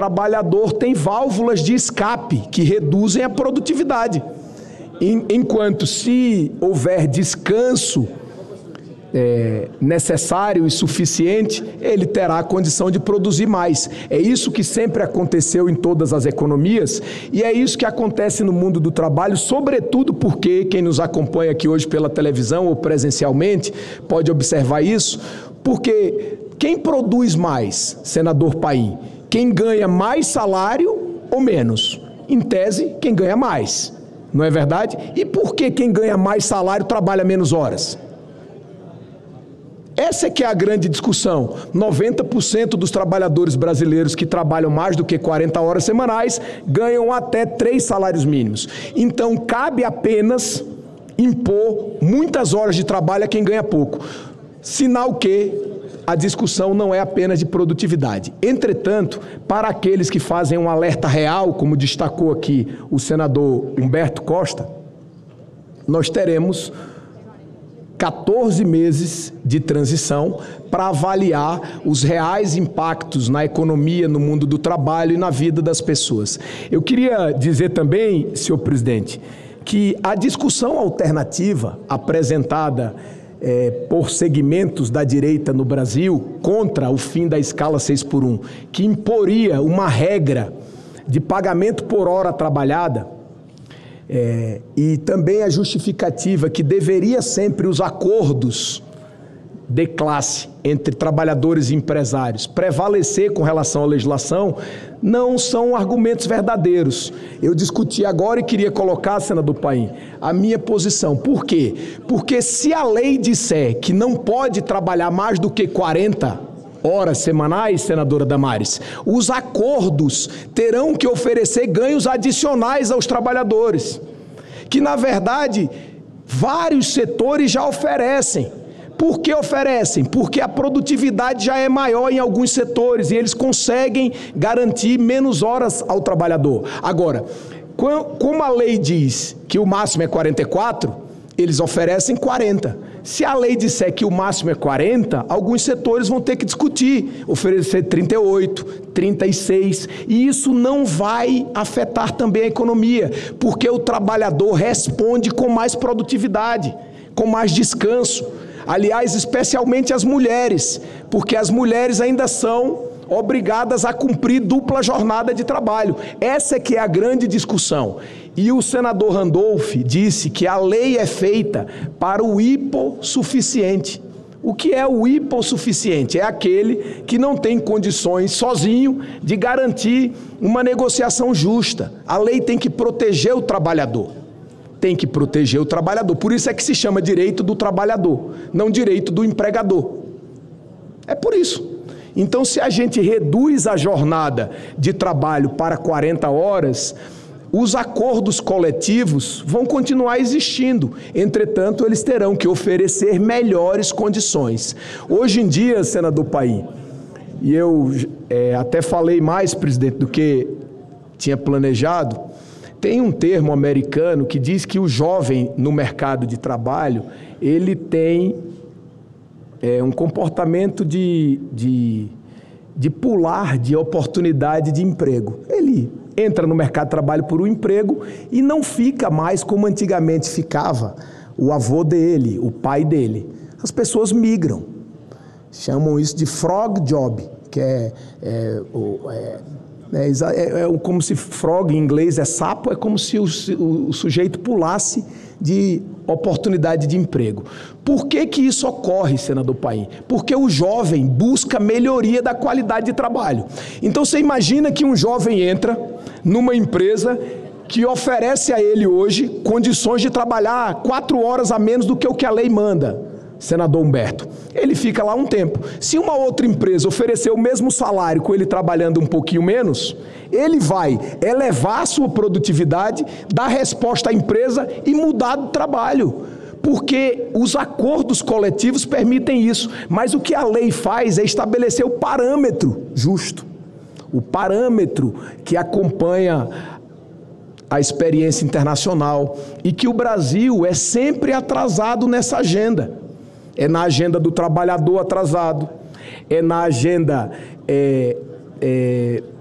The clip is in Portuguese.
trabalhador tem válvulas de escape que reduzem a produtividade. Enquanto, se houver descanso necessário e suficiente, ele terá a condição de produzir mais. É isso que sempre aconteceu em todas as economias e é isso que acontece no mundo do trabalho, sobretudo porque quem nos acompanha aqui hoje pela televisão ou presencialmente pode observar isso, porque quem produz mais, senador Paim? Quem ganha mais salário ou menos? Em tese, quem ganha mais. Não é verdade? E por que quem ganha mais salário trabalha menos horas? Essa é que é a grande discussão. 90% dos trabalhadores brasileiros que trabalham mais do que 40 horas semanais ganham até 3 salários mínimos. Então, cabe apenas impor muitas horas de trabalho a quem ganha pouco. Sinal que a discussão não é apenas de produtividade. Entretanto, para aqueles que fazem um alerta real, como destacou aqui o senador Humberto Costa, nós teremos 14 meses de transição para avaliar os reais impactos na economia, no mundo do trabalho e na vida das pessoas. Eu queria dizer também, senhor presidente, que a discussão alternativa apresentada por segmentos da direita no Brasil contra o fim da escala 6x1, que imporia uma regra de pagamento por hora trabalhada, e também a justificativa que deveria sempre os acordos de classe entre trabalhadores e empresários prevalecer com relação à legislação, não são argumentos verdadeiros. Eu discuti agora e queria colocar, senador Paim, a minha posição. Por quê? Porque se a lei disser que não pode trabalhar mais do que 40 horas semanais, senadora Damares, os acordos terão que oferecer ganhos adicionais aos trabalhadores, que na verdade vários setores já oferecem. Por que oferecem? Porque a produtividade já é maior em alguns setores e eles conseguem garantir menos horas ao trabalhador. Agora, como a lei diz que o máximo é 44, eles oferecem 40. Se a lei disser que o máximo é 40, alguns setores vão ter que discutir, oferecer 38, 36, e isso não vai afetar também a economia, porque o trabalhador responde com mais produtividade, com mais descanso. Aliás, especialmente as mulheres, porque as mulheres ainda são obrigadas a cumprir dupla jornada de trabalho. Essa é que é a grande discussão. E o senador Randolph disse que a lei é feita para o hipossuficiente. O que é o hipossuficiente? É aquele que não tem condições sozinho de garantir uma negociação justa. A lei tem que proteger o trabalhador. Tem que proteger o trabalhador. Por isso é que se chama direito do trabalhador, não direito do empregador. É por isso. Então, se a gente reduz a jornada de trabalho para 40 horas, os acordos coletivos vão continuar existindo. Entretanto, eles terão que oferecer melhores condições. Hoje em dia, senador Paim, e eu até falei mais, presidente, do que tinha planejado, tem um termo americano que diz que o jovem no mercado de trabalho, ele tem um comportamento de pular de oportunidade de emprego. Ele entra no mercado de trabalho por um emprego e não fica mais como antigamente ficava o avô dele, o pai dele. As pessoas migram. Chamam isso de frog job, que como se frog em inglês é sapo, é como se o sujeito pulasse de oportunidade de emprego. Por que que isso ocorre, senador Paim? Porque o jovem busca melhoria da qualidade de trabalho. Então você imagina que um jovem entra numa empresa que oferece a ele hoje condições de trabalhar 4 horas a menos do que o que a lei manda. Senador Humberto, ele fica lá um tempo. Se uma outra empresa oferecer o mesmo salário com ele trabalhando um pouquinho menos, ele vai elevar a sua produtividade, dar resposta à empresa e mudar de trabalho. Porque os acordos coletivos permitem isso. Mas o que a lei faz é estabelecer o parâmetro justo. O parâmetro que acompanha a experiência internacional e que o Brasil é sempre atrasado nessa agenda. É na agenda do trabalhador atrasado, é na agenda